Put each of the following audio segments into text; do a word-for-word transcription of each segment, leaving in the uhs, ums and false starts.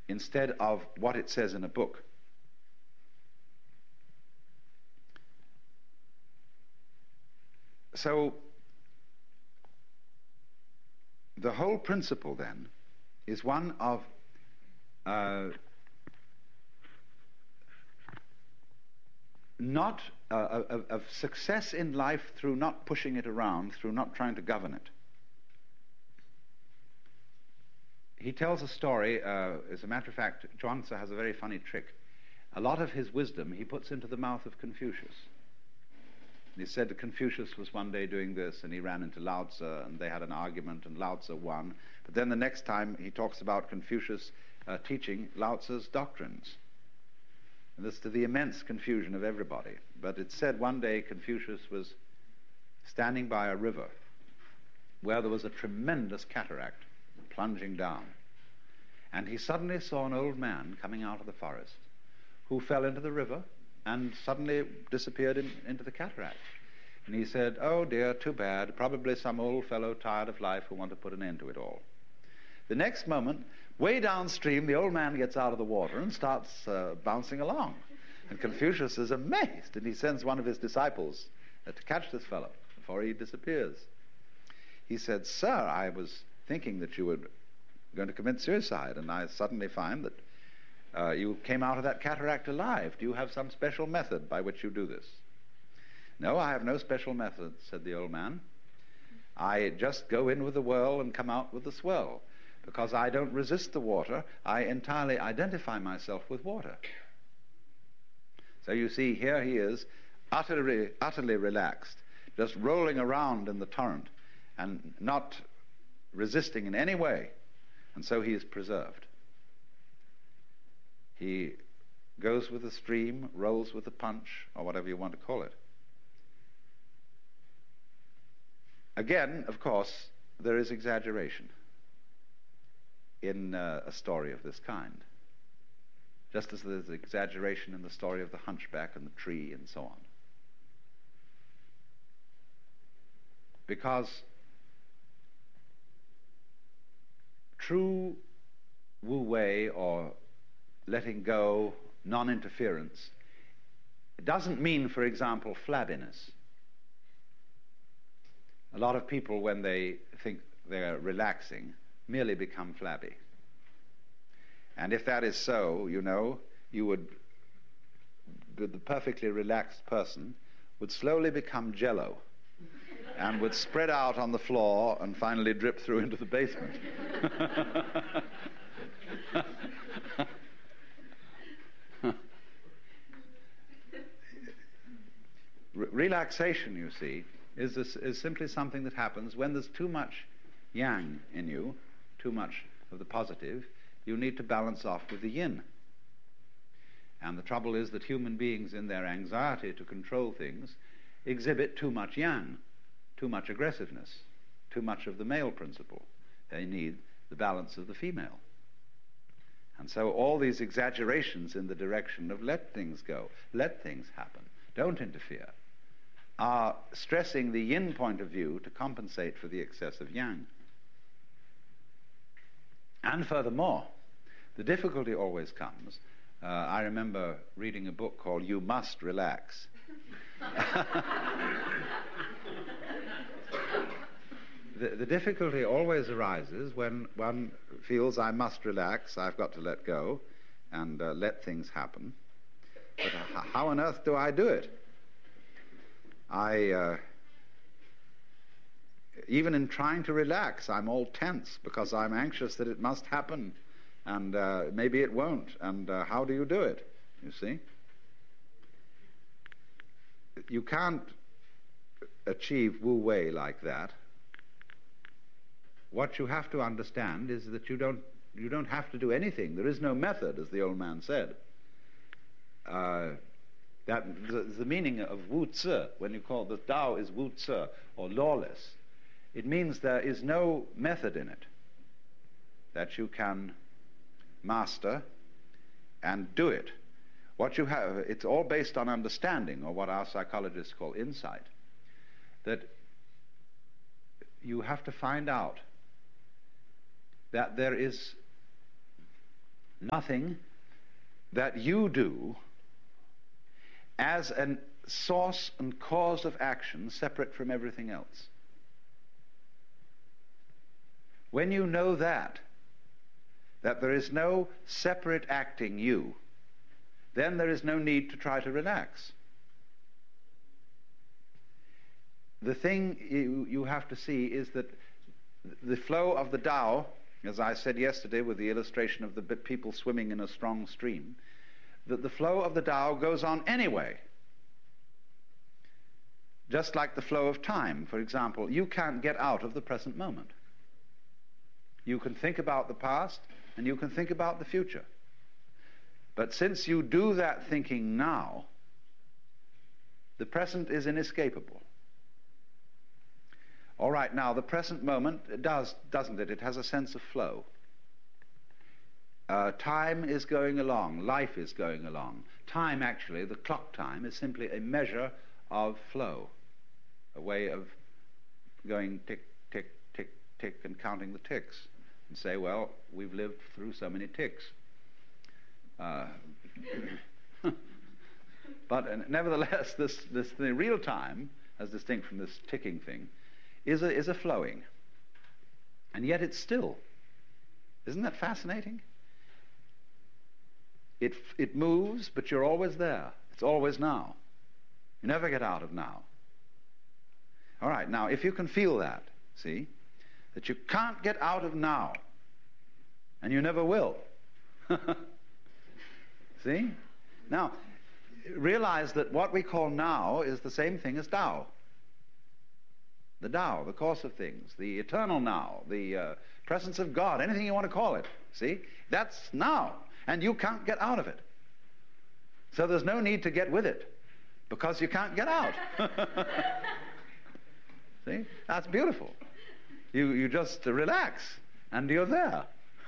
instead of what it says in a book. So the whole principle then is one of uh, not uh, of, of success in life through not pushing it around, through not trying to govern it. He tells a story, uh, as a matter of fact, Chuang Tzu has a very funny trick. A lot of his wisdom he puts into the mouth of Confucius. He said that Confucius was one day doing this, and he ran into Lao Tzu, and they had an argument, and Lao Tzu won. But then the next time he talks about Confucius uh, teaching Lao Tzu's doctrines. And this to the immense confusion of everybody. But it's said one day Confucius was standing by a river where there was a tremendous cataract plunging down. And he suddenly saw an old man coming out of the forest who fell into the river and suddenly disappeared in, into the cataract. And he said, "Oh dear, too bad, probably some old fellow tired of life who wanted to put an end to it all." The next moment, way downstream, the old man gets out of the water and starts uh, bouncing along. And Confucius is amazed, and he sends one of his disciples uh, to catch this fellow before he disappears. He said, "Sir, I was thinking that you were going to commit suicide, and I suddenly find that uh, you came out of that cataract alive. Do you have some special method by which you do this?" "No, I have no special method," said the old man. "I just go in with the whirl and come out with the swirl. Because I don't resist the water, I entirely identify myself with water." So you see, here he is, utterly, utterly relaxed, just rolling around in the torrent and not resisting in any way. And so he is preserved. He goes with the stream, rolls with the punch, or whatever you want to call it. Again, of course, there is exaggeration in uh, a story of this kind, just as there's exaggeration in the story of the hunchback and the tree and so on. Because true wu wei, or letting go, non-interference, doesn't mean, for example, flabbiness. A lot of people, when they think they're relaxing, merely become flabby. And if that is so, you know, you would, the perfectly relaxed person would slowly become jello and would spread out on the floor and finally drip through into the basement. Re- relaxation, you see, is, this, is simply something that happens when there's too much yang in you, too much of the positive. You need to balance off with the yin. And the trouble is that human beings, in their anxiety to control things, exhibit too much yang, too much aggressiveness, too much of the male principle. They need the balance of the female. And so all these exaggerations in the direction of let things go, let things happen, don't interfere, are stressing the yin point of view to compensate for the excess of yang. And furthermore, the difficulty always comes. Uh, I remember reading a book called You Must Relax. the, the difficulty always arises when one feels I must relax, I've got to let go and uh, let things happen. But uh, how on earth do I do it? I... Uh, Even in trying to relax, I'm all tense because I'm anxious that it must happen, and uh, maybe it won't. And uh, how do you do it, you see? You can't achieve wu wei like that. What you have to understand is that you don't, you don't have to do anything. There is no method, as the old man said. Uh, that the, the meaning of wu zi, when you call the Tao is wu zi, or lawless, it means there is no method in it that you can master and do it. What you have, it's all based on understanding, or what our psychologists call insight, that you have to find out that there is nothing that you do as a source and cause of action separate from everything else. When you know that, that there is no separate acting you, then there is no need to try to relax. The thing you, you have to see is that the flow of the Tao, as I said yesterday with the illustration of the people swimming in a strong stream, that the flow of the Tao goes on anyway. Just like the flow of time, for example, you can't get out of the present moment. You can think about the past and you can think about the future. But since you do that thinking now, the present is inescapable. All right, now the present moment it does, doesn't it? It has a sense of flow. Uh, time is going along, life is going along. Time, actually, the clock time, is simply a measure of flow, a way of going tick, tick, tick, tick, and counting the ticks, and say, well, we've lived through so many ticks. Uh, but uh, nevertheless, this, this the real time, as distinct from this ticking thing, is a, is a flowing. And yet it's still. Isn't that fascinating? It, it moves, but you're always there. It's always now. You never get out of now. All right, now, if you can feel that, see, that you can't get out of now, and you never will. See? Now, realize that what we call now is the same thing as Tao. The Tao, the course of things, the eternal now, the uh, presence of God, anything you want to call it. See? That's now, and you can't get out of it. So there's no need to get with it, because you can't get out. See? That's beautiful. You, you just relax, and you're there.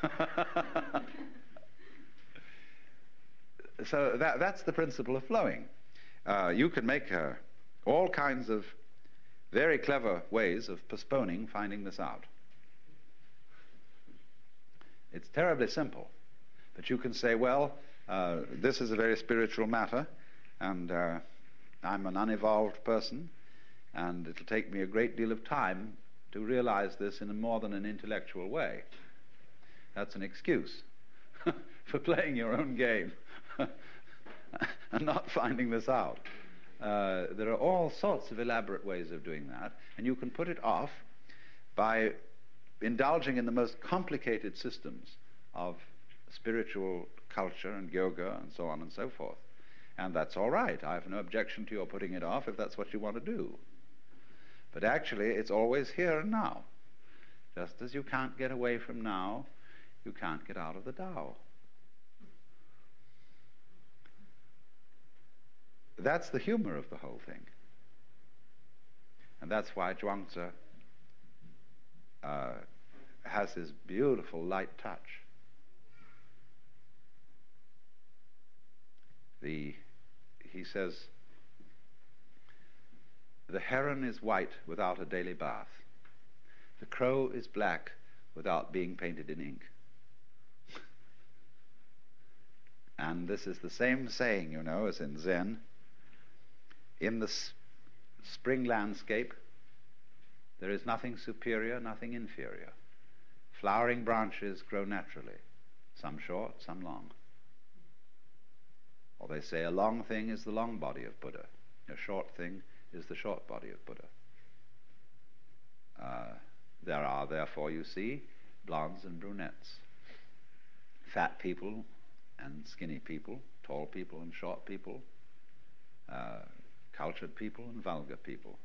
So that, that's the principle of flowing. Uh, you can make uh, all kinds of very clever ways of postponing finding this out. It's terribly simple. But you can say, well, uh, this is a very spiritual matter, and uh, I'm an unevolved person, and it'll take me a great deal of time to realize this in a more than an intellectual way. That's an excuse for playing your own game and not finding this out. Uh, there are all sorts of elaborate ways of doing that, and you can put it off by indulging in the most complicated systems of spiritual culture and yoga and so on and so forth. And that's all right. I have no objection to your putting it off if that's what you want to do. But actually, it's always here and now. Just as you can't get away from now, you can't get out of the Tao. That's the humor of the whole thing. And that's why Zhuangzi uh, has his beautiful light touch. The, he says, the heron is white without a daily bath. The crow is black without being painted in ink. And this is the same saying, you know, as in Zen. In the s- spring landscape, there is nothing superior, nothing inferior. Flowering branches grow naturally, some short, some long. Or they say a long thing is the long body of Buddha, a short thing is the short body of Buddha. Uh, there are, therefore, you see, blondes and brunettes, fat people and skinny people, tall people and short people, uh, cultured people and vulgar people.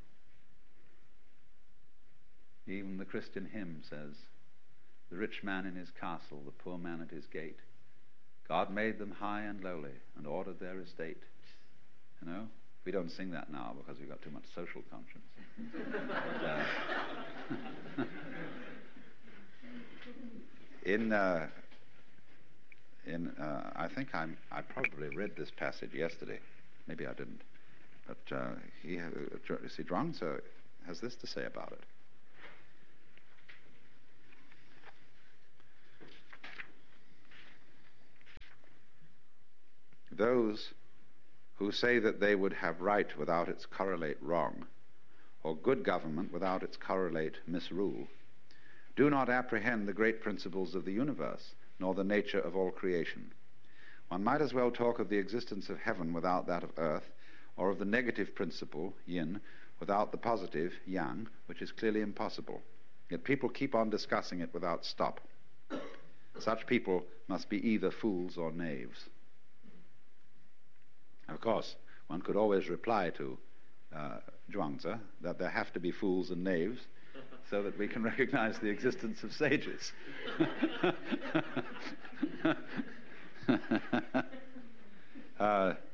Even the Christian hymn says, the rich man in his castle, the poor man at his gate. God made them high and lowly and ordered their estate. You know, we don't sing that now because we've got too much social conscience. But, uh, in, uh, in, uh, I think I'm, I probably read this passage yesterday. Maybe I didn't. But uh, he, uh, see, Zhuangzi has this to say about it. those who say that they would have right without its correlate wrong, or good government without its correlate misrule, do not apprehend the great principles of the universe, nor the nature of all creation. One might as well talk of the existence of heaven without that of earth, or of the negative principle, yin, without the positive, yang, which is clearly impossible. Yet people keep on discussing it without stop. Such people must be either fools or knaves. Of course, one could always reply to uh, Zhuangzi that there have to be fools and knaves so that we can recognize the existence of sages. uh,